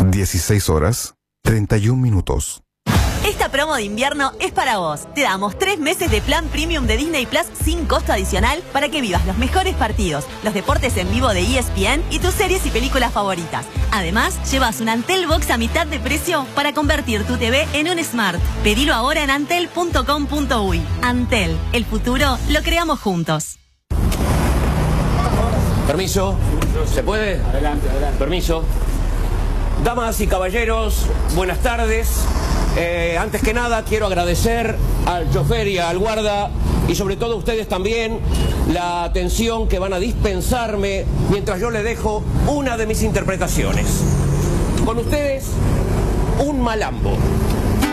16 horas, 31 minutos. Esta promo de invierno es para vos. Te damos 3 meses de plan premium de Disney Plus sin costo adicional para que vivas los mejores partidos, los deportes en vivo de ESPN y tus series y películas favoritas. Además, llevas un Antel Box a mitad de precio para convertir tu TV en un Smart. Pedilo ahora en antel.com.uy. Antel, el futuro lo creamos juntos. Permiso, ¿se puede? Adelante, adelante. Permiso. Damas y caballeros, buenas tardes. Antes que nada quiero agradecer al chofer y al guarda y sobre todo a ustedes también la atención que van a dispensarme mientras yo le dejo una de mis interpretaciones. Con ustedes, un malambo.